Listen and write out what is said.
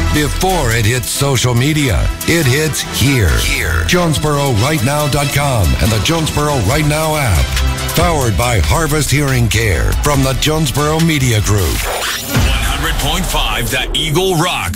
Before it hits social media, it hits here. JonesboroRightNow.com and the Jonesboro Right Now app. Powered by Harvest Hearing Care from the Jonesboro Media Group. 100.5 The Eagle rocks.